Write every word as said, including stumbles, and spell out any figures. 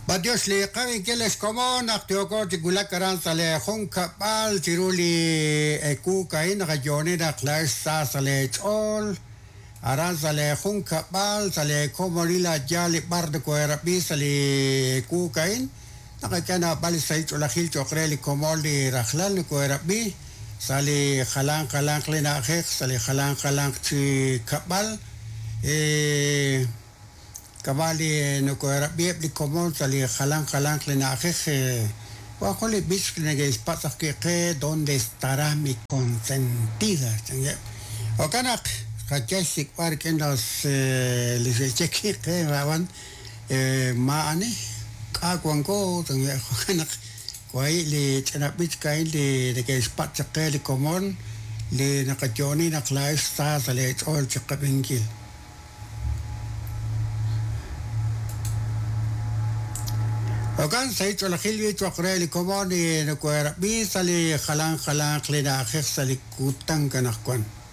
Badios li kami keles komon aktioko tigula karan sale honka pal tiruli eku kain rajone da klas sa sale chol aran sale honka pal sale komorila jali barde ko erapi sale eku kain nakakana bali sai chola hil chokreli komoli rakhlal ko erapi sale khalang khalang klena khek sale khalang khalang chi kapal e Kabali no ko era biep di komon sali khalang khalang klena jeje wa kole bis klena ge spasa ke ke donde estará mi consentida o kana khachik par que nos les cheque que raban ma ani ka kwango tanga kana kwai le chana bis kai le de ge spasa ke di komon le nakajoni na class sa sale all chakabingil وكان سيد الخيل يتوقع لكمان نكوير بيسالي خلان خلان خلنا خير سالي كوتان كنخوان